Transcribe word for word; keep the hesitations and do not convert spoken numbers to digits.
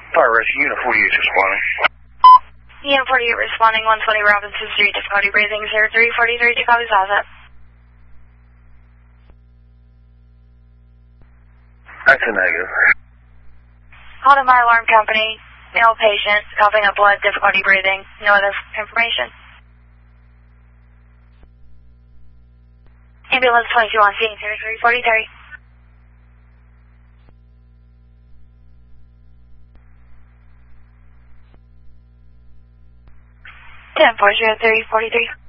Fire rescue, Unit forty-eight responding. Unit forty-eight responding, one twenty Robinson Street, difficulty breathing, zero three forty-three, two copies, how's that? That's a negative. Call to my alarm company, male patient, coughing up blood, difficulty breathing, no other information. Ambulance twenty-two on scene, zero three forty-three. ten four zero three forty-three.